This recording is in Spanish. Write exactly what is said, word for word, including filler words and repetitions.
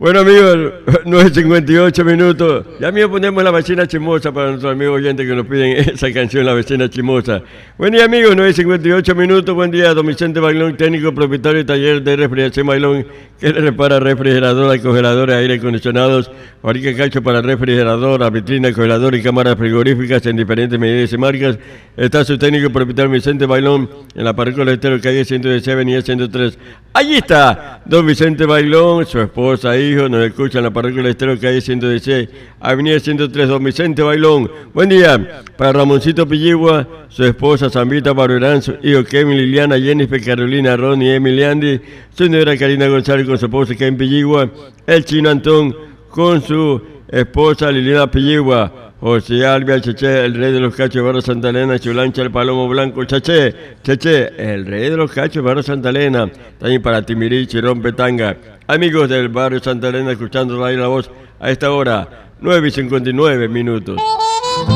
Bueno, amigos, nueve cincuenta y ocho minutos. Ya mismo ponemos la vecina chismosa para nuestros amigos oyentes que nos piden esa canción, la vecina chismosa. Buen día, amigos, nueve cincuenta y ocho minutos. Buen día, don Vicente Bailón, técnico propietario de taller de refrigeración Bailón, que le repara refrigeradores, congeladores, aire acondicionados, fabrica cacho para refrigerador, vitrina, congelador y cámaras frigoríficas en diferentes medidas y marcas. Está su técnico propietario Vicente Bailón en la parroquia del Estero, calle ciento dieciséis, avenida ciento tres. Allí está don Vicente Bailón, su esposa, hijo, nos escucha en la parroquia del Estero, calle ciento dieciséis, avenida ciento tres, don Vicente Bailón. Buen día para Ramoncito Pilligua, su esposa Zambita Barberán, su hijo Kevin, Liliana, Jennifer, Carolina, Ronnie, Emiliandi, su señora Karina González con su esposa Kevin Pilligua, el chino Antón con su esposa Liliana Pilligua, José Albia Cheche, el rey de los cachos de Barrio Santa Elena, Chulancha, el Palomo Blanco, Cheche, Cheche, el rey de los cachos de Barrio Santa Elena, también para Timirí, Chirón, Petanga. Amigos del Barrio Santa Elena, escuchando ahí la voz a esta hora, nueve y cincuenta y nueve minutos.